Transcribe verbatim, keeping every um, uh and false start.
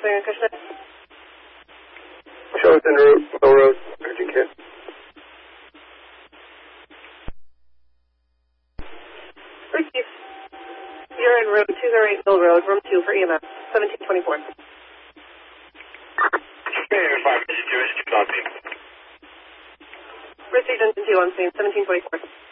Clear and Cushman. Charlotten Road, Mill Road, urgent care. Receive. You're in room two oh eight Mill Road, room two for E M S, seventeen twenty-four. five, two, two, Received engine two on scene, seventeen twenty-four.